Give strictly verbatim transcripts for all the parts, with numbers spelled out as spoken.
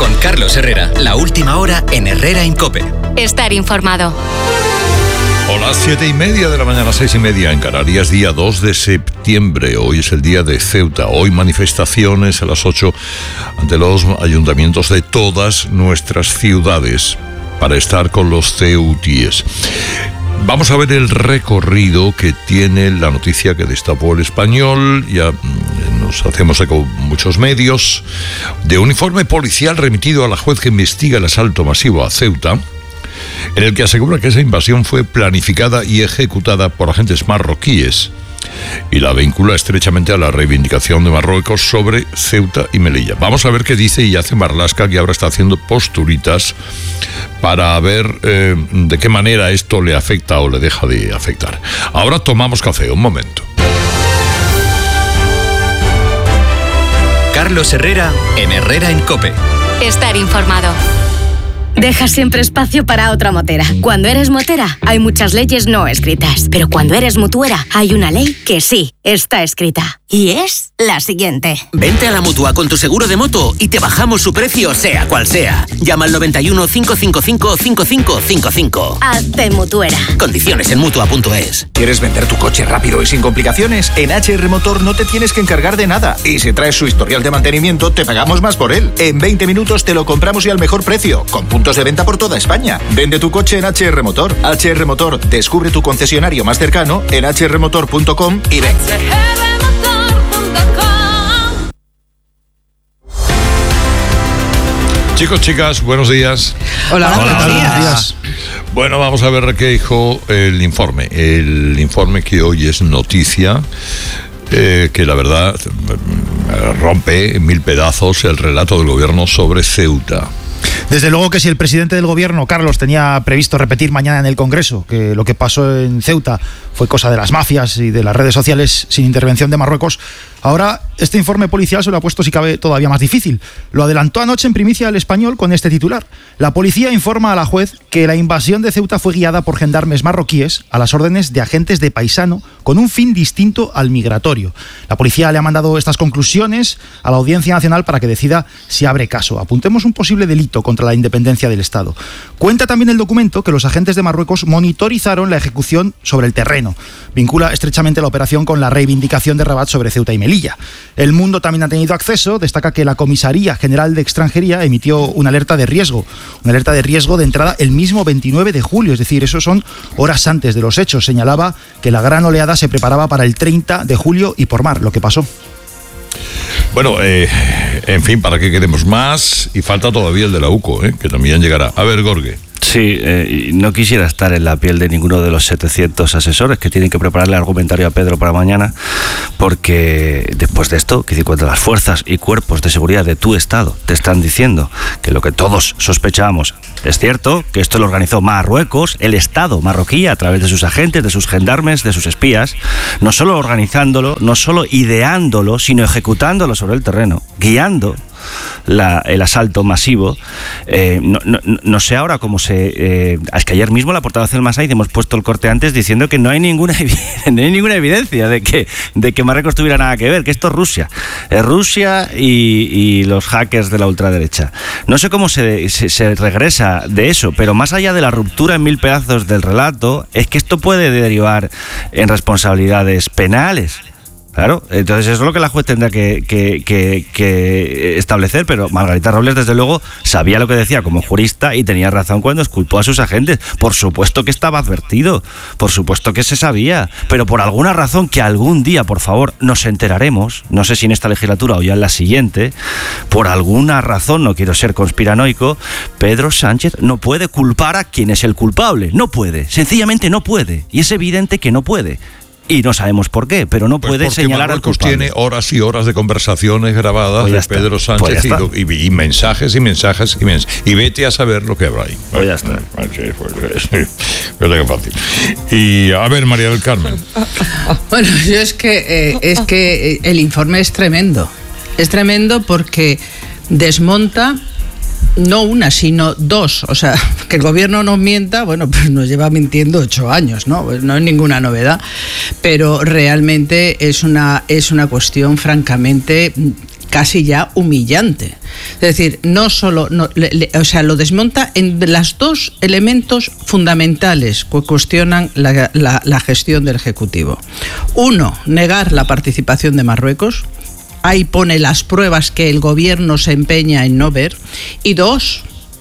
Con Carlos Herrera, la última hora en Herrera en COPE. Estar informado. Hola, siete y media de la mañana, seis y media en Canarias, día dos de septiembre. Hoy es el día de Ceuta. Hoy manifestaciones a las ocho ante los ayuntamientos de todas nuestras ciudades para estar con los ceutíes. Vamos a ver el recorrido que tiene la noticia que destapó El Español. Ya nos hacemos eco muchos medios de un informe policial remitido a la juez que investiga el asalto masivo a Ceuta, en el que asegura que esa invasión fue planificada y ejecutada por agentes marroquíes y la vincula estrechamente a la reivindicación de Marruecos sobre Ceuta y Melilla. Vamos a ver qué dice y hace Marlaska, que ahora está haciendo posturitas para ver eh, de qué manera esto le afecta o le deja de afectar. Ahora tomamos café, un momento. Carlos Herrera en Herrera en COPE. Estar informado. Deja siempre espacio para otra motera. Cuando eres motera, hay muchas leyes no escritas. Pero cuando eres mutuera, hay una ley que sí está escrita. Y es la siguiente. Vente a la Mutua con tu seguro de moto y te bajamos su precio, sea cual sea. Llama al noventa y uno, cinco cinco cinco, cinco cinco cinco cinco. Hazte mutuera. Condiciones en mutua punto es. ¿Quieres vender tu coche rápido y sin complicaciones? En H R Motor no te tienes que encargar de nada. Y si traes su historial de mantenimiento, te pagamos más por él. En veinte minutos te lo compramos y al mejor precio, con puntos de venta por toda España. Vende tu coche en H R Motor. H R Motor, descubre tu concesionario más cercano en h r motor punto com y ven. Chicos, chicas, buenos días. Hola, Hola, buenos días. días. Bueno, vamos a ver qué dijo el informe. El informe que hoy es noticia, eh, que la verdad rompe en mil pedazos el relato del gobierno sobre Ceuta. Desde luego que si el presidente del gobierno, Carlos, tenía previsto repetir mañana en el Congreso que lo que pasó en Ceuta fue cosa de las mafias y de las redes sociales sin intervención de Marruecos, ahora este informe policial se lo ha puesto, si cabe, todavía más difícil. Lo adelantó anoche en primicia El Español con este titular. La policía informa a la juez que la invasión de Ceuta fue guiada por gendarmes marroquíes a las órdenes de agentes de paisano con un fin distinto al migratorio. La policía le ha mandado estas conclusiones a la Audiencia Nacional para que decida si abre caso. Apuntemos un posible delito contra la independencia del Estado. Cuenta también el documento que los agentes de Marruecos monitorizaron la ejecución sobre el terreno. Vincula estrechamente la operación con la reivindicación de Rabat sobre Ceuta y Melilla. El Mundo también ha tenido acceso, destaca que la Comisaría General de Extranjería emitió una alerta de riesgo, una alerta de riesgo de entrada el mismo veintinueve de julio, es decir, eso son horas antes de los hechos. Señalaba que la gran oleada se preparaba para el treinta de julio y por mar, lo que pasó. Bueno, eh, en fin, ¿para qué queremos más? Y falta todavía el de la U C O, eh, que también llegará. A ver, Gorge. Sí, eh, no quisiera estar en la piel de ninguno de los setecientos asesores que tienen que prepararle argumentario a Pedro para mañana, porque después de esto, que cuando las fuerzas y cuerpos de seguridad de tu Estado te están diciendo que lo que todos sospechábamos es cierto, que esto lo organizó Marruecos, el Estado marroquí, a través de sus agentes, de sus gendarmes, de sus espías, no solo organizándolo, no solo ideándolo, sino ejecutándolo sobre el terreno, guiando La, el asalto masivo. eh, no, no, no sé ahora cómo se eh, es que ayer mismo la portavoz del Masaiz hemos puesto el corte antes diciendo que no hay ninguna no hay ninguna evidencia de que, de que Marruecos tuviera nada que ver, que esto es Rusia es Rusia y, y los hackers de la ultraderecha. No sé cómo se, se, se regresa de eso, pero más allá de la ruptura en mil pedazos del relato, es que esto puede derivar en responsabilidades penales. Claro, entonces eso es lo que la juez tendrá que, que, que, que establecer, pero Margarita Robles desde luego sabía lo que decía como jurista y tenía razón cuando exculpó a sus agentes. Por supuesto que estaba advertido, por supuesto que se sabía, pero por alguna razón que algún día, por favor, nos enteraremos, no sé si en esta legislatura o ya en la siguiente, por alguna razón, no quiero ser conspiranoico, Pedro Sánchez no puede culpar a quien es el culpable, no puede, sencillamente no puede, y es evidente que no puede. Y no sabemos por qué, pero no pues puede señalar al culpable. Tiene horas y horas de conversaciones grabadas pues de está. Pedro Sánchez pues y, y, y mensajes y mensajes y mensajes. Y vete a saber lo que habrá ahí. Pues ya está. Pues fácil. Y a ver, María del Carmen. Bueno, yo es que, eh, es que el informe es tremendo. Es tremendo porque desmonta no una, sino dos. O sea, que el gobierno nos mienta, bueno, pues nos lleva mintiendo ocho años, ¿no? Pues no es ninguna novedad, pero realmente es una, es una cuestión francamente casi ya humillante. Es decir, no solo, no, le, le, o sea, lo desmonta en los dos elementos fundamentales que cuestionan la, la, la gestión del Ejecutivo. Uno, negar la participación de Marruecos. Ahí pone las pruebas que el gobierno se empeña en no ver. Y dos,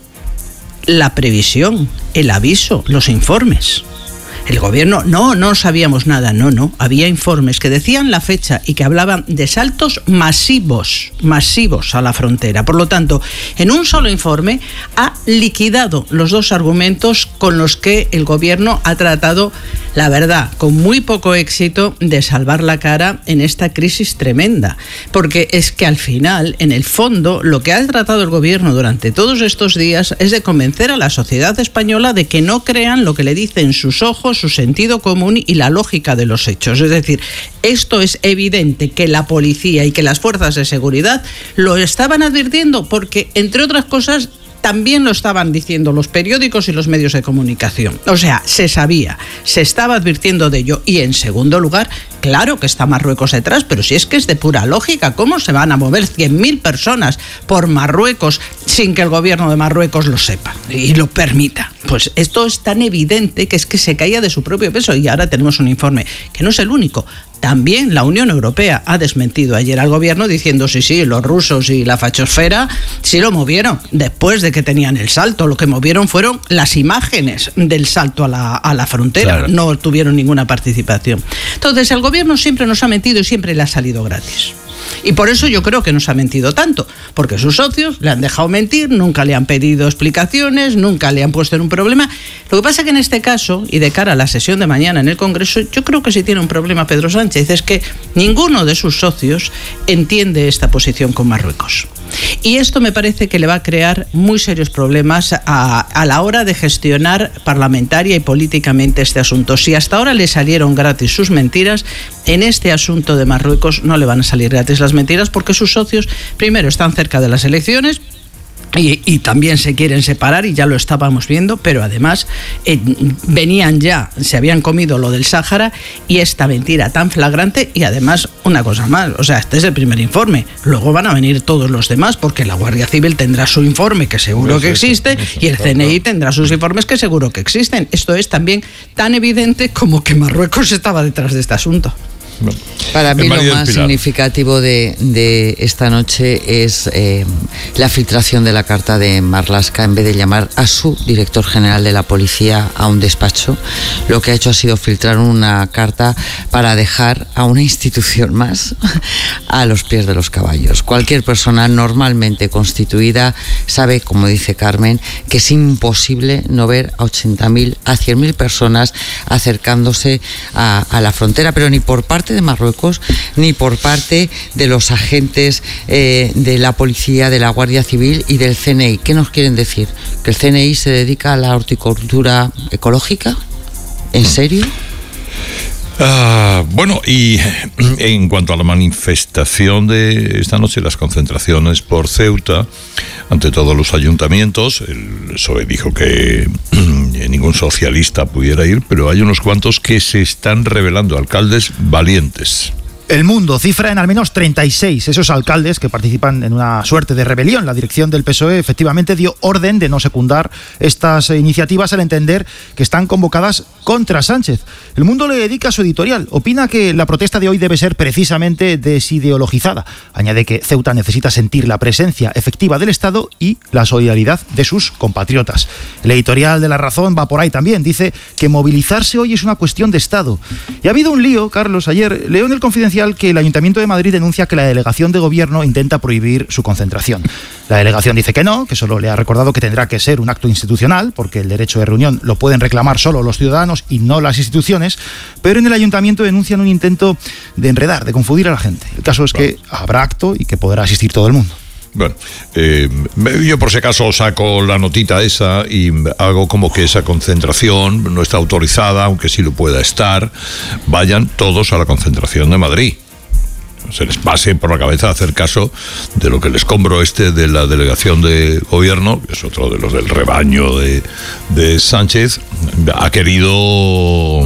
la previsión, el aviso, los informes. El gobierno, no, no sabíamos nada, no, no. Había informes que decían la fecha y que hablaban de saltos masivos, masivos a la frontera. Por lo tanto, en un solo informe ha liquidado los dos argumentos con los que el gobierno ha tratado, la verdad, con muy poco éxito, de salvar la cara en esta crisis tremenda. Porque es que al final, en el fondo, lo que ha tratado el gobierno durante todos estos días es de convencer a la sociedad española de que no crean lo que le dicen sus ojos, su sentido común y la lógica de los hechos. Es decir, esto es evidente que la policía y que las fuerzas de seguridad lo estaban advirtiendo porque, entre otras cosas, también lo estaban diciendo los periódicos y los medios de comunicación. O sea, se sabía, se estaba advirtiendo de ello. Y en segundo lugar, claro que está Marruecos detrás, pero si es que es de pura lógica, ¿cómo se van a mover cien mil personas por Marruecos sin que el gobierno de Marruecos lo sepa y lo permita? Pues esto es tan evidente que es que se caía de su propio peso. Y ahora tenemos un informe que no es el único. También la Unión Europea ha desmentido ayer al gobierno diciendo sí, sí, los rusos y la fachosfera sí lo movieron después de que tenían el salto. Lo que movieron fueron las imágenes del salto a la, a la frontera. Claro. No tuvieron ninguna participación. Entonces el gobierno siempre nos ha mentido y siempre le ha salido gratis. Y por eso yo creo que nos ha mentido tanto, porque sus socios le han dejado mentir, nunca le han pedido explicaciones, nunca le han puesto en un problema. Lo que pasa es que en este caso, y de cara a la sesión de mañana en el Congreso, yo creo que sí tiene un problema Pedro Sánchez, es que ninguno de sus socios entiende esta posición con Marruecos. Y esto me parece que le va a crear muy serios problemas a, a la hora de gestionar parlamentaria y políticamente este asunto. Si hasta ahora le salieron gratis sus mentiras, en este asunto de Marruecos no le van a salir gratis las mentiras, porque sus socios, primero, están cerca de las elecciones, Y, y también se quieren separar, y ya lo estábamos viendo, pero además eh, venían ya, se habían comido lo del Sáhara, y esta mentira tan flagrante. Y además, una cosa más, o sea, este es el primer informe, luego van a venir todos los demás, porque la Guardia Civil tendrá su informe, que seguro que existe, y el C N I tendrá sus informes, que seguro que existen. Esto es también tan evidente como que Marruecos estaba detrás de este asunto. Para mí lo más significativo de, de esta noche es eh, la filtración de la carta de Marlaska. En vez de llamar a su director general de la policía a un despacho, lo que ha hecho ha sido filtrar una carta para dejar a una institución más a los pies de los caballos. Cualquier persona normalmente constituida sabe, como dice Carmen, que es imposible no ver a ochenta mil, a cien mil personas acercándose a, a la frontera, pero ni por parte de Marruecos ni por parte de los agentes eh, de la policía, de la Guardia Civil y del C N I. ¿Qué nos quieren decir? ¿Que el C N I se dedica a la horticultura ecológica? ¿En serio? Ah, bueno, y en cuanto a la manifestación de esta noche, las concentraciones por Ceuta, ante todos los ayuntamientos, el P S O E dijo que ningún socialista pudiera ir, pero hay unos cuantos que se están revelando, alcaldes valientes. El Mundo cifra en al menos treinta y seis esos alcaldes que participan en una suerte de rebelión. La dirección del P S O E efectivamente dio orden de no secundar estas iniciativas al entender que están convocadas contra Sánchez. El Mundo le dedica su editorial. Opina que la protesta de hoy debe ser precisamente desideologizada. Añade que Ceuta necesita sentir la presencia efectiva del Estado y la solidaridad de sus compatriotas. El editorial de La Razón va por ahí también. Dice que movilizarse hoy es una cuestión de Estado. Y ha habido un lío, Carlos. Ayer leo en el Confidencial que el Ayuntamiento de Madrid denuncia que la delegación de gobierno intenta prohibir su concentración. La delegación dice que no, que solo le ha recordado que tendrá que ser un acto institucional, porque el derecho de reunión lo pueden reclamar solo los ciudadanos y no las instituciones, pero en el Ayuntamiento denuncian un intento de enredar, de confundir a la gente. El caso es que habrá acto y que podrá asistir todo el mundo. Bueno, eh, yo por si acaso saco la notita esa y hago como que esa concentración no está autorizada, aunque sí lo pueda estar. Vayan todos a la concentración de Madrid. Se les pase por la cabeza hacer caso de lo que el escombro este de la delegación de gobierno, que es otro de los del rebaño de, de Sánchez, ha querido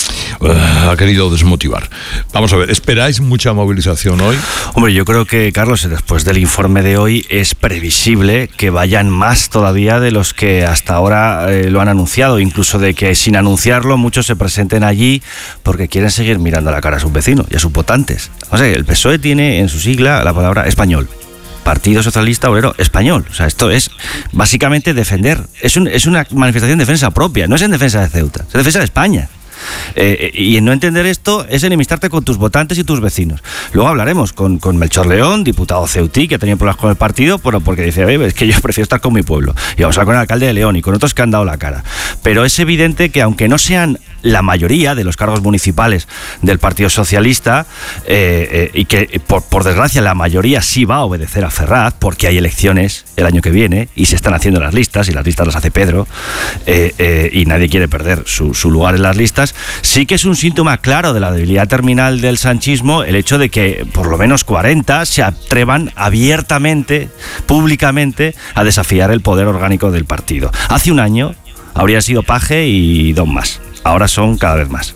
ha querido desmotivar. Vamos a ver, ¿esperáis mucha movilización hoy? Hombre, yo creo que, Carlos, después del informe de hoy es previsible que vayan más todavía de los que hasta ahora eh, lo han anunciado, incluso de que sin anunciarlo muchos se presenten allí porque quieren seguir mirando a la cara a sus vecinos y a sus votantes. O sea, el P S O E tiene en su sigla la palabra español. Partido Socialista Obrero Español. O sea, esto es básicamente defender, es, un, es una manifestación de defensa propia, no es en defensa de Ceuta, es en defensa de España. Eh, y en no entender esto es enemistarte con tus votantes y tus vecinos. Luego hablaremos con, con Melchor León, diputado ceutí, que ha tenido problemas con el partido, pero porque dice, oye, es que yo prefiero estar con mi pueblo. Y vamos a hablar con el alcalde de León y con otros que han dado la cara. Pero es evidente que aunque no sean la mayoría de los cargos municipales del Partido Socialista, eh, eh, y que por, por desgracia la mayoría sí va a obedecer a Ferraz, porque hay elecciones el año que viene y se están haciendo las listas, y las listas las hace Pedro, eh, eh, y nadie quiere perder su, su lugar en las listas. Sí que es un síntoma claro de la debilidad terminal del sanchismo el hecho de que por lo menos cuarenta se atrevan abiertamente, públicamente, a desafiar el poder orgánico del partido. Hace un año habría sido Paje y dos más. Ahora son cada vez más.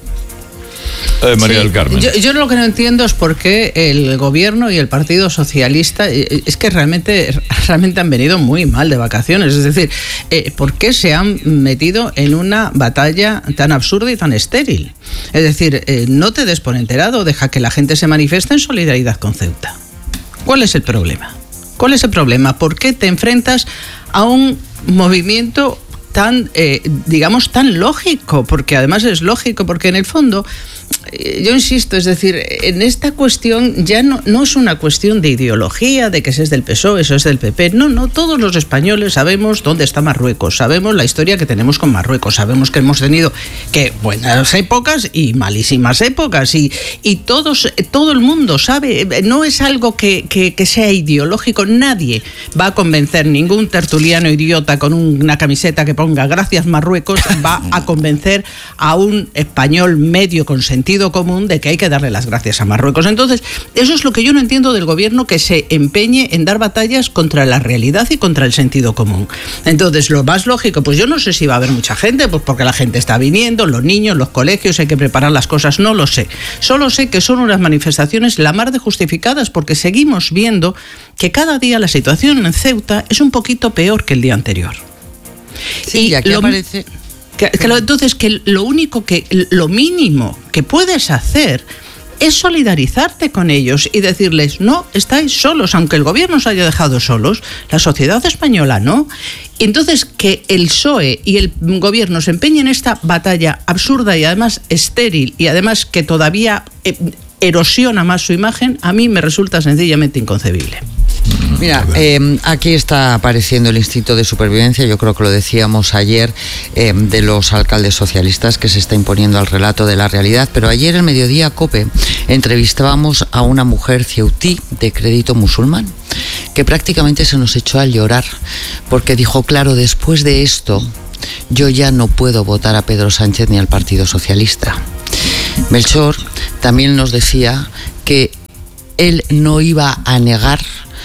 Eh, María del Carmen. Yo, yo lo que no entiendo es por qué el gobierno y el Partido Socialista es que realmente, realmente han venido muy mal de vacaciones. Es decir, eh, ¿por qué se han metido en una batalla tan absurda y tan estéril? Es decir, eh, no te des por enterado, deja que la gente se manifieste en solidaridad con Ceuta. ¿Cuál es el problema? ¿Cuál es el problema? ¿Por qué te enfrentas a un movimiento tan, eh, digamos, tan lógico? Porque además es lógico, porque en el fondo, eh, yo insisto, es decir, en esta cuestión ya no, no es una cuestión de ideología, de que ese es del P S O E, eso es del P P. No, no, todos los españoles sabemos dónde está Marruecos, sabemos la historia que tenemos con Marruecos, sabemos que hemos tenido que buenas épocas y malísimas épocas, y, y todos, todo el mundo sabe, no es algo que, que, que sea ideológico. Nadie va a convencer, ningún tertuliano idiota con una camiseta que ponga gracias Marruecos va a convencer a un español medio con sentido común de que hay que darle las gracias a Marruecos. Entonces, eso es lo que yo no entiendo del gobierno, que se empeñe en dar batallas contra la realidad y contra el sentido común. Entonces, lo más lógico, pues yo no sé si va a haber mucha gente, pues porque la gente está viniendo, los niños, los colegios, hay que preparar las cosas, no lo sé. Solo sé que son unas manifestaciones la mar de justificadas, porque seguimos viendo que cada día la situación en Ceuta es un poquito peor que el día anterior. Sí, y aquí lo, aparece... Que, que lo, entonces, que lo único que, lo mínimo que puedes hacer es solidarizarte con ellos y decirles, no, estáis solos, aunque el gobierno os haya dejado solos, la sociedad española no. Entonces, que el P S O E y el gobierno se empeñen en esta batalla absurda y además estéril, y además que todavía eh, erosiona más su imagen, a mí me resulta sencillamente inconcebible. Mira, eh, aquí está apareciendo el instinto de supervivencia, yo creo que lo decíamos ayer, eh, de los alcaldes socialistas, que se está imponiendo al relato de la realidad. Pero ayer en Mediodía COPE entrevistábamos a una mujer ceutí de crédito musulmán que prácticamente se nos echó a llorar porque dijo, claro, después de esto yo ya no puedo votar a Pedro Sánchez ni al Partido Socialista. Melchor también nos decía que él no iba a negar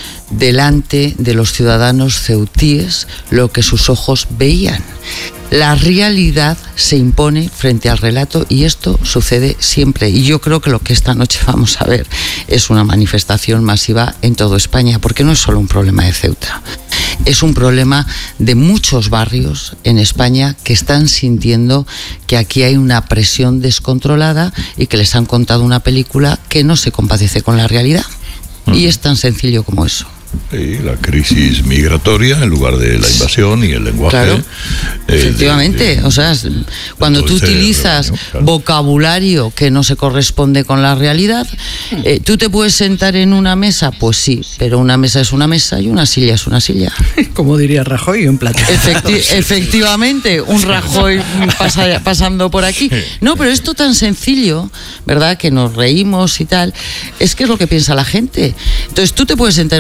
delante de los ciudadanos ceutíes lo que sus ojos veían. La realidad se impone frente al relato y esto sucede siempre. Y yo creo que lo que esta noche vamos a ver es una manifestación masiva en toda España, porque no es solo un problema de Ceuta. Es un problema de muchos barrios en España que están sintiendo que aquí hay una presión descontrolada y que les han contado una película que no se compadece con la realidad. Mm. Y es tan sencillo como eso. Sí, la crisis migratoria en lugar de la invasión y el lenguaje. Claro, eh, efectivamente. De, de, o sea, cuando tú utilizas reunión, claro. vocabulario que no se corresponde con la realidad, eh, ¿tú te puedes sentar en una mesa? Pues sí, pero una mesa es una mesa y una silla es una silla. Como diría Rajoy, un plato. Efecti- efectivamente, un Rajoy pasa, pasando por aquí. No, pero esto tan sencillo, ¿verdad? Que nos reímos y tal, es que es lo que piensa la gente. Entonces tú te puedes sentar en una mesa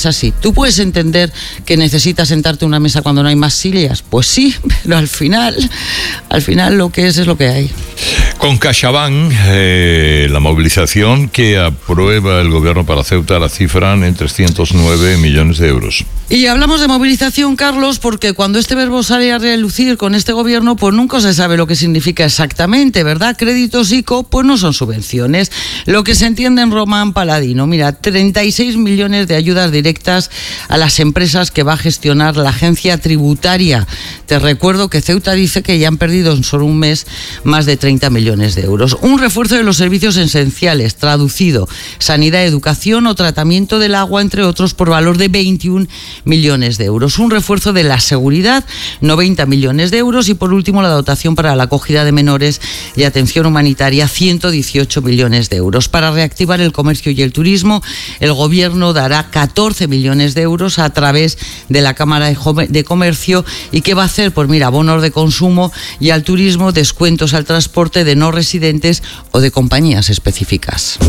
así. ¿Tú puedes entender que necesitas sentarte a una mesa cuando no hay más sillas? Pues sí, pero al final, al final lo que es es lo que hay. Con CaixaBank, eh, la movilización que aprueba el gobierno para Ceuta la cifran en trescientos nueve millones de euros. Y hablamos de movilización, Carlos, porque cuando este verbo sale a relucir con este gobierno, pues nunca se sabe lo que significa exactamente, ¿verdad? Créditos I C O, pues no son subvenciones. Lo que se entiende en Román Paladino, mira, treinta y seis millones de ayudas directas a las empresas que va a gestionar la agencia tributaria. Te recuerdo que Ceuta dice que ya han perdido en solo un mes más de treinta millones de euros. Un refuerzo de los servicios esenciales, traducido, sanidad, educación o tratamiento del agua, entre otros, por valor de veintiún millones de euros. Un refuerzo de la seguridad, noventa millones de euros. Y por último, la dotación para la acogida de menores y atención humanitaria, ciento dieciocho millones de euros. Para reactivar el comercio y el turismo, el gobierno dará catorce millones de euros a través de la Cámara de Comercio. ¿Y qué va a hacer? Pues mira, bonos de consumo y al turismo, descuentos al transporte de no residentes o de compañías específicas.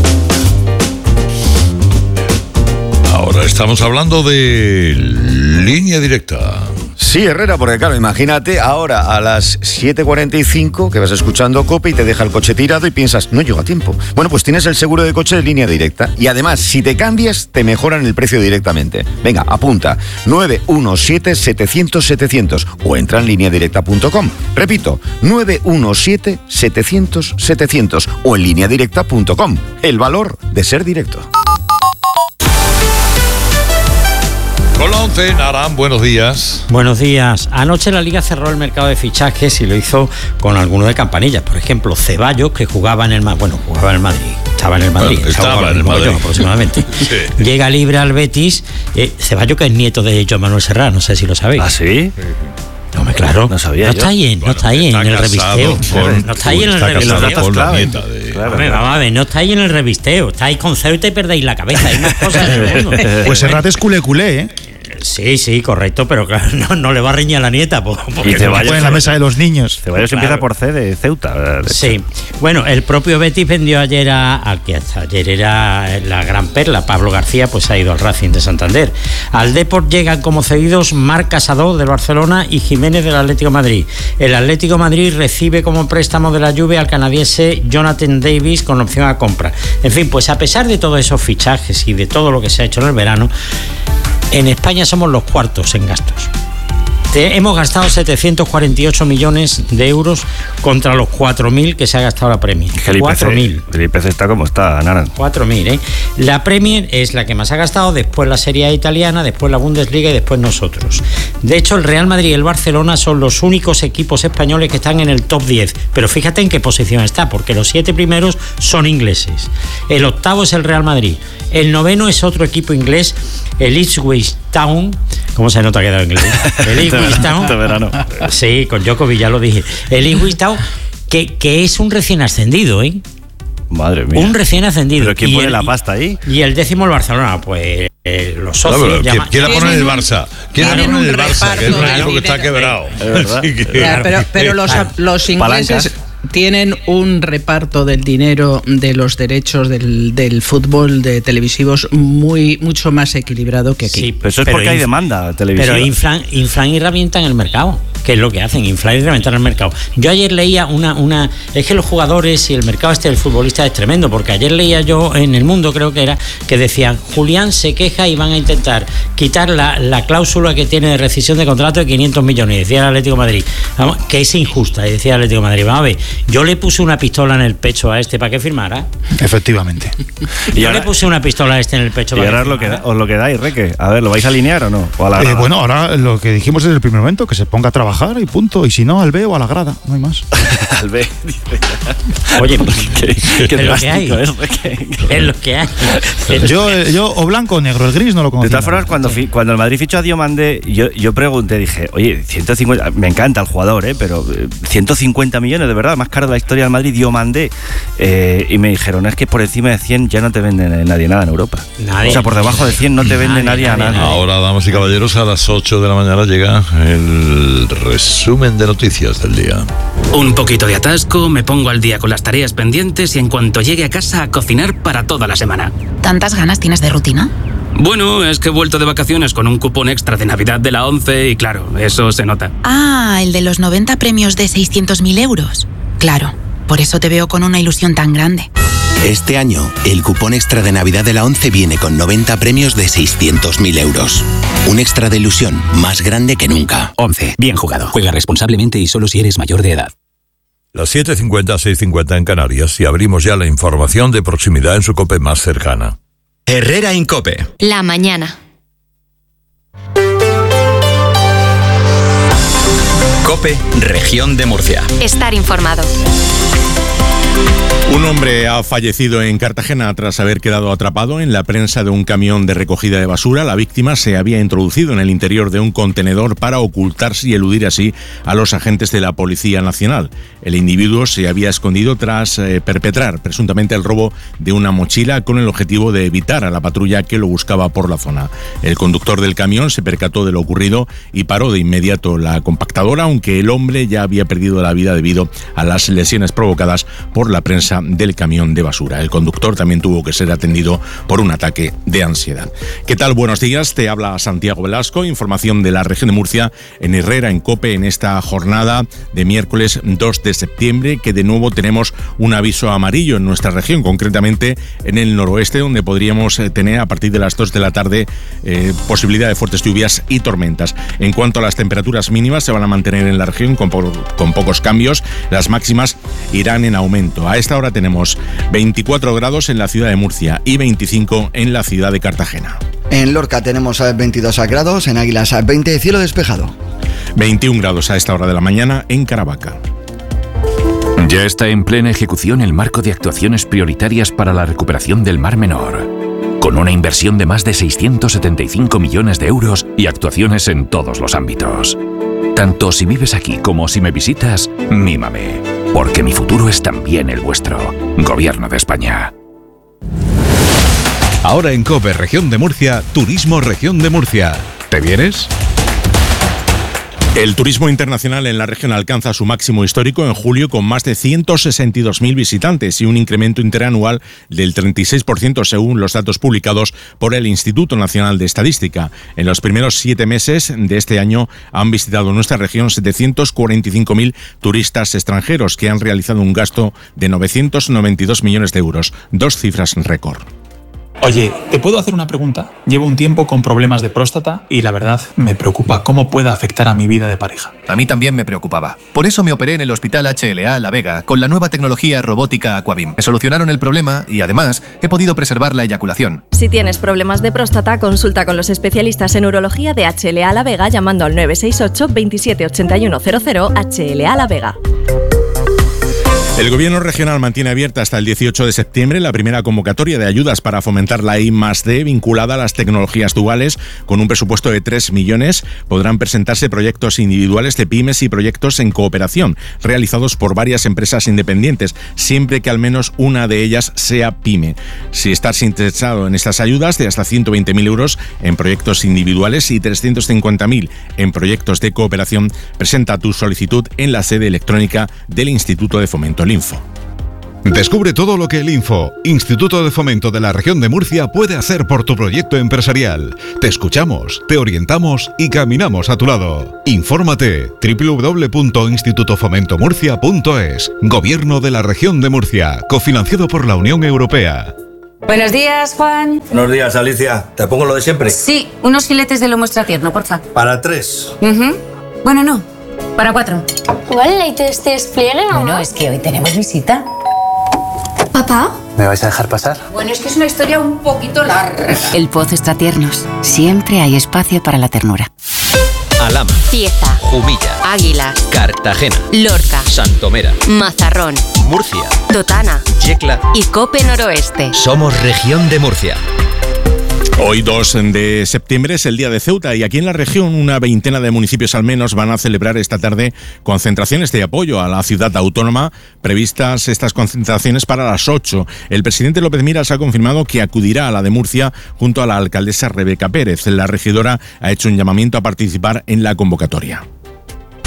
Ahora estamos hablando de Línea Directa. Sí, Herrera, porque claro, imagínate ahora a las siete cuarenta y cinco que vas escuchando COPE y te deja el coche tirado y piensas, no llego a tiempo. Bueno, pues tienes el seguro de coche de Línea Directa y además, si te cambias, te mejoran el precio directamente. Venga, apunta, nueve uno siete, setecientos, setecientos o entra en línea directa punto com. Repito, nueve uno siete, setecientos, setecientos o en línea directa punto com. El valor de ser directo. Con la once, Naran, buenos días. Buenos días. Anoche la Liga cerró el mercado de fichajes y lo hizo con alguno de campanillas. Por ejemplo, Ceballos, que jugaba en el bueno, jugaba en el Madrid. Estaba en el Madrid. Bueno, estaba en el Madrid. Yo, aproximadamente. Sí. Llega libre al Betis. Eh, Ceballos, que es nieto de Joan Manuel Serrat, no sé si lo sabéis. ¿Ah, sí? No, me claro. No sabía no yo. Está ahí, bueno, no está ahí está en el revisteo. Con, no está ahí en el está revisteo. Con la nieta de... Claro, Hombre, vamos a ver, no está ahí en el revisteo. Estáis con Ceuta y perdéis la cabeza. Hay unas cosas del mundo. Pues Serrat es culé culé, ¿eh? Sí, sí, correcto, pero claro, no, no le va a reñir a la nieta. Porque y Ceballos pone en la mesa de los niños. Ceballos Claro. empieza por C de Ceuta. De Sí, bueno, el propio Betis vendió ayer a, al que hasta ayer era la gran perla, Pablo García, pues ha ido al Racing de Santander. Al Depor llegan como cedidos Marc Casado del Barcelona y Jiménez del Atlético de Madrid. El Atlético de Madrid recibe como préstamo de la Juve al canadiense Jonathan Davis con opción a compra. En fin, pues a pesar de todos esos fichajes y de todo lo que se ha hecho en el verano, en España somos los cuartos en gastos. Te, hemos gastado setecientos cuarenta y ocho millones de euros contra los cuatro mil que se ha gastado la Premier. cuatro mil. El I P C está como está, Naran. cuatro mil, ¿eh? La Premier es la que más ha gastado, después la Serie A italiana, después la Bundesliga y después nosotros. De hecho, el Real Madrid y el Barcelona son los únicos equipos españoles que están en el top diez. Pero fíjate en qué posición está, porque los siete primeros son ingleses. El octavo es el Real Madrid. El noveno es otro equipo inglés, el Ipswich Town. ¿Cómo se nota que ha quedado inglés? El Ipswich Town. Este verano. Sí, con Djokovic ya lo dije. El Ipswich Town, que, que es un recién ascendido, ¿eh? Madre mía. Un recién ascendido. ¿Pero quién y pone el, la pasta ahí? Y el décimo el Barcelona, pues eh, los socios. No, llama, ¿quién la pone en el Barça? ¿Quién la pone en el Barça? Que es un equipo que está quebrado. Que, claro, pero, pero los, los ingleses... Palancas. Tienen un reparto del dinero de los derechos del, del fútbol de televisivos muy mucho más equilibrado que aquí. Sí, pero eso es pero porque hay demanda televisiva. Pero inflan, inflan y revientan el mercado, que es lo que hacen, inflar y reventar el mercado. Yo ayer leía una, una... Es que los jugadores y el mercado este del futbolista es tremendo, porque ayer leía yo en El Mundo, creo que era, que decían, Julián se queja y van a intentar quitar la, la cláusula que tiene de rescisión de contrato de quinientos millones, y decía el Atlético de Madrid, vamos, que es injusta, y decía el Atlético de Madrid, vamos a ver, yo le puse una pistola en el pecho a este para que firmara. Efectivamente. Y yo ahora, le puse una pistola a este en el pecho y para ahora que lo que os lo que dais, Reque. A ver, ¿lo vais a alinear o no? ¿O a la eh, bueno, ahora lo que dijimos desde el primer momento, que se ponga a trabajar y punto. Y si no, al B o a la grada, no hay más. Al B, dice. Oye, ¿qué, qué es lo que hay. Es, es lo que hay. yo, yo, o blanco o negro, el gris no lo conozco. De todas formas, cuando, fi, cuando el Madrid fichó a Diomandé, yo, yo pregunté, dije, oye, ciento cincuenta, me encanta el jugador, ¿eh? Pero ciento cincuenta millones, de verdad, más caro de la historia del Madrid, Diomandé. Eh, y me dijeron, es que por encima de cien ya no te vende nadie nada en Europa. Nadie. O sea, por debajo de cien no te vende nadie, nadie a nadie. nadie. Ahora, damas y caballeros, a las ocho de la mañana llega el resumen de noticias del día. Un poquito de atasco, me pongo al día con las tareas pendientes y en cuanto llegue a casa a cocinar para toda la semana. ¿Tantas ganas tienes de rutina? Bueno, es que he vuelto de vacaciones con un cupón extra de Navidad de la ONCE y claro, eso se nota. Ah, el de los noventa premios de seiscientos mil euros. Claro, por eso te veo con una ilusión tan grande. Este año, el cupón extra de Navidad de la ONCE viene con noventa premios de seiscientos mil euros. Un extra de ilusión más grande que nunca. ONCE, bien jugado. Juega responsablemente y solo si eres mayor de edad. Las siete cincuenta, seis cincuenta en Canarias y abrimos ya la información de proximidad en su COPE más cercana. Herrera Incope. La mañana. COPE, Región de Murcia. Estar informado. Un hombre ha fallecido en Cartagena tras haber quedado atrapado en la prensa de un camión de recogida de basura. La víctima se había introducido en el interior de un contenedor para ocultarse y eludir así a los agentes de la Policía Nacional. El individuo se había escondido tras eh, perpetrar presuntamente el robo de una mochila con el objetivo de evitar a la patrulla que lo buscaba por la zona. El conductor del camión se percató de lo ocurrido y paró de inmediato la compactadora, aunque el hombre ya había perdido la vida debido a las lesiones provocadas por la prensa del camión de basura. El conductor también tuvo que ser atendido por un ataque de ansiedad. ¿Qué tal? Buenos días, te habla Santiago Velasco, información de la región de Murcia en Herrera en COPE en esta jornada de miércoles dos de septiembre, que de nuevo tenemos un aviso amarillo en nuestra región, concretamente en el noroeste, donde podríamos tener a partir de las dos de la tarde eh, posibilidad de fuertes lluvias y tormentas. En cuanto a las temperaturas mínimas, se van a mantener en la región con, po- con pocos cambios, las máximas irán en aumento. A esta hora tenemos veinticuatro grados en la ciudad de Murcia y veinticinco en la ciudad de Cartagena. En Lorca tenemos veintidós grados, en Águilas veinte, cielo despejado. veintiún grados a esta hora de la mañana en Caravaca. Ya está en plena ejecución el marco de actuaciones prioritarias para la recuperación del Mar Menor, con una inversión de más de seiscientos setenta y cinco millones de euros y actuaciones en todos los ámbitos. Tanto si vives aquí como si me visitas, mímame, porque mi futuro es también el vuestro. Gobierno de España. Ahora en COPE Región de Murcia, Turismo Región de Murcia. ¿Te vienes? El turismo internacional en la región alcanza su máximo histórico en julio con más de ciento sesenta y dos mil visitantes y un incremento interanual del treinta y seis por ciento según los datos publicados por el Instituto Nacional de Estadística. En los primeros siete meses de este año han visitado nuestra región setecientos cuarenta y cinco mil turistas extranjeros que han realizado un gasto de novecientos noventa y dos millones de euros, dos cifras récord. Oye, ¿te puedo hacer una pregunta? Llevo un tiempo con problemas de próstata y la verdad me preocupa cómo pueda afectar a mi vida de pareja. A mí también me preocupaba. Por eso me operé en el Hospital H L A La Vega con la nueva tecnología robótica Aquabim. Me solucionaron el problema y además he podido preservar la eyaculación. Si tienes problemas de próstata, consulta con los especialistas en urología de H L A La Vega llamando al nueve seis ocho, veintisiete ochenta y uno cero cero H L A La Vega. El Gobierno regional mantiene abierta hasta el dieciocho de septiembre la primera convocatoria de ayudas para fomentar la I más D vinculada a las tecnologías duales. Con un presupuesto de tres millones podrán presentarse proyectos individuales de pymes y proyectos en cooperación realizados por varias empresas independientes, siempre que al menos una de ellas sea pyme. Si estás interesado en estas ayudas de hasta ciento veinte mil euros en proyectos individuales y trescientos cincuenta mil en proyectos de cooperación, presenta tu solicitud en la sede electrónica del Instituto de Fomento, el Info. Descubre todo lo que el Info, Instituto de Fomento de la Región de Murcia, puede hacer por tu proyecto empresarial. Te escuchamos, te orientamos y caminamos a tu lado. Infórmate doble u doble u doble u punto instituto fomento murcia punto es. Gobierno de la Región de Murcia, cofinanciado por la Unión Europea. Buenos días, Juan. Buenos días, Alicia. ¿Te pongo lo de siempre? Sí, unos filetes de lomo extra tierno, porfa. Para tres. Uh-huh. Bueno, no, para cuatro. ¿Igual el leite este es pliere o no? Bueno, es que hoy tenemos visita. ¿Papá? ¿Me vais a dejar pasar? Bueno, es que es una historia un poquito larga. El Pozo Extratiernos. Siempre hay espacio para la ternura. Alhama, Cieza, Jumilla, Águilas, Cartagena, Lorca, Santomera, Mazarrón, Murcia, Totana Yecla y Cope Noroeste. Somos Región de Murcia. Hoy dos de septiembre es el Día de Ceuta y aquí en la región una veintena de municipios al menos van a celebrar esta tarde concentraciones de apoyo a la ciudad autónoma. Previstas estas concentraciones para las ocho. El presidente López Miras ha confirmado que acudirá a la de Murcia junto a la alcaldesa Rebeca Pérez. La regidora ha hecho un llamamiento a participar en la convocatoria.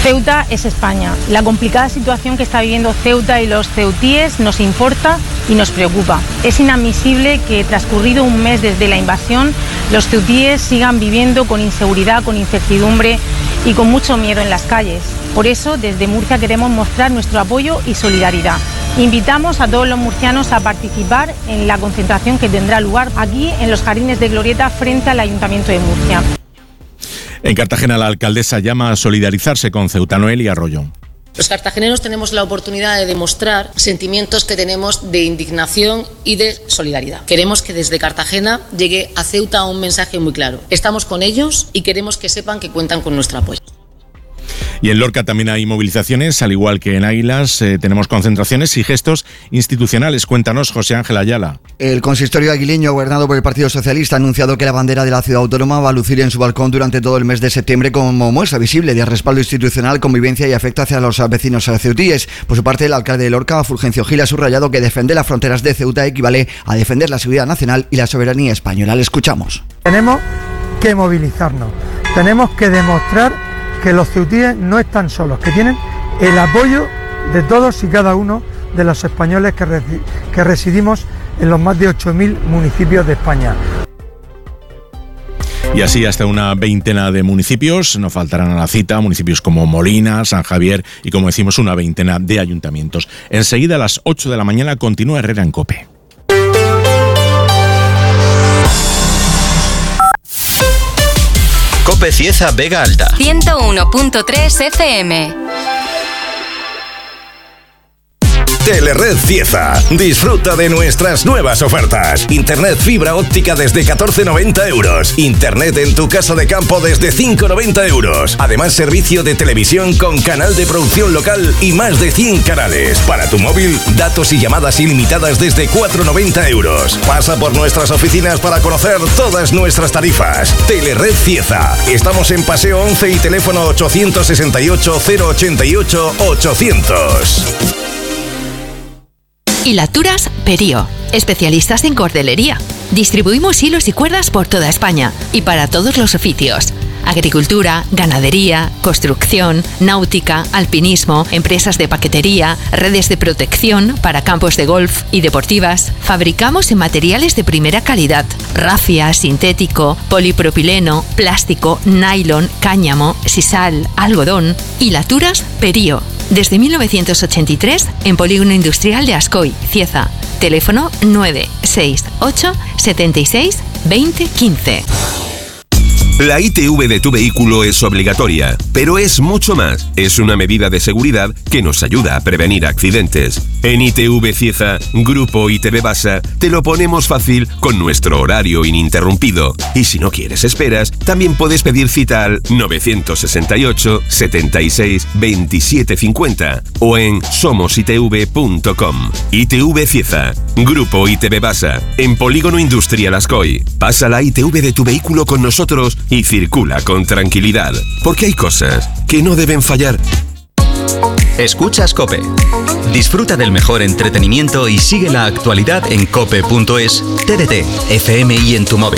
Ceuta es España. La complicada situación que está viviendo Ceuta y los ceutíes nos importa y nos preocupa. Es inadmisible que, transcurrido un mes desde la invasión, los ceutíes sigan viviendo con inseguridad, con incertidumbre y con mucho miedo en las calles. Por eso, desde Murcia queremos mostrar nuestro apoyo y solidaridad. Invitamos a todos los murcianos a participar en la concentración que tendrá lugar aquí en los Jardines de Glorieta frente al Ayuntamiento de Murcia. En Cartagena, la alcaldesa llama a solidarizarse con Ceuta. Noelia Arroyo. Los cartageneros tenemos la oportunidad de demostrar sentimientos que tenemos de indignación y de solidaridad. Queremos que desde Cartagena llegue a Ceuta un mensaje muy claro. Estamos con ellos y queremos que sepan que cuentan con nuestro apoyo. Y en Lorca también hay movilizaciones, al igual que en Águilas, eh, tenemos concentraciones y gestos institucionales. Cuéntanos, José Ángel Ayala. El consistorio aguileño, gobernado por el Partido Socialista, ha anunciado que la bandera de la ciudad autónoma va a lucir en su balcón durante todo el mes de septiembre como muestra visible de respaldo institucional, convivencia y afecto hacia los vecinos ceutíes. Por su parte, el alcalde de Lorca, Fulgencio Gil, ha subrayado que defender las fronteras de Ceuta equivale a defender la seguridad nacional y la soberanía española. Le escuchamos. Tenemos que movilizarnos, tenemos que demostrar que los ceutíes no están solos, que tienen el apoyo de todos y cada uno de los españoles que, resi- que residimos en los más de ocho mil municipios de España. Y así hasta una veintena de municipios, no faltarán a la cita, municipios como Molina, San Javier y, como decimos, una veintena de ayuntamientos. Enseguida a las ocho de la mañana continúa Herrera en COPE. COPE Cieza Vega Alta. ciento uno punto tres F M. Telered Cieza. Disfruta de nuestras nuevas ofertas. Internet fibra óptica desde catorce noventa euros. Internet en tu casa de campo desde cinco noventa euros. Además, servicio de televisión con canal de producción local y más de cien canales. Para tu móvil, datos y llamadas ilimitadas desde cuatro noventa euros. Pasa por nuestras oficinas para conocer todas nuestras tarifas. Telered Cieza. Estamos en Paseo once y teléfono ochocientos sesenta y ocho, cero ochenta y ocho, ochocientos. Hilaturas Perío, especialistas en cordelería. Distribuimos hilos y cuerdas por toda España y para todos los oficios. Agricultura, ganadería, construcción, náutica, alpinismo, empresas de paquetería, redes de protección para campos de golf y deportivas. Fabricamos en materiales de primera calidad: rafia, sintético, polipropileno, plástico, nylon, cáñamo, sisal, algodón. Hilaturas Perío. Desde mil novecientos ochenta y tres en Polígono Industrial de Ascoy, Cieza. Teléfono nueve seis ocho setenta y seis veinte quince. La I T V de tu vehículo es obligatoria, pero es mucho más. Es una medida de seguridad que nos ayuda a prevenir accidentes. En I T V Cieza, Grupo I T V Basa, te lo ponemos fácil con nuestro horario ininterrumpido. Y si no quieres esperas, también puedes pedir cita al novecientos sesenta y ocho setenta y seis veintisiete cincuenta o en somos i t v punto com. I T V Cieza, Grupo I T V Basa, en Polígono Industrial Ascoy. Pasa la I T V de tu vehículo con nosotros y circula con tranquilidad, porque hay cosas que no deben fallar. Escuchas COPE. Disfruta del mejor entretenimiento y sigue la actualidad en cope punto es, T D T, F M y en tu móvil.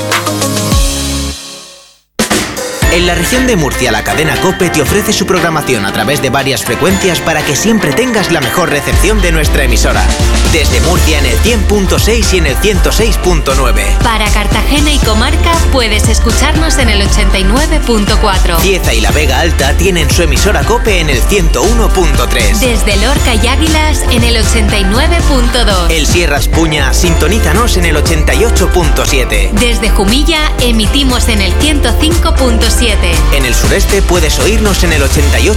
En la región de Murcia, la cadena COPE te ofrece su programación a través de varias frecuencias para que siempre tengas la mejor recepción de nuestra emisora. Desde Murcia en el cien punto seis y en el ciento seis punto nueve. Para Cartagena y comarca puedes escucharnos en el ochenta y nueve punto cuatro. Cieza y la Vega Alta tienen su emisora COPE en el ciento uno punto tres. Desde Lorca y Águilas en el ochenta y nueve punto dos. El Sierras Puña, sintonízanos en el ochenta y ocho punto siete. Desde Jumilla emitimos en el ciento cinco punto siete. En el sureste puedes oírnos en el ochenta y ocho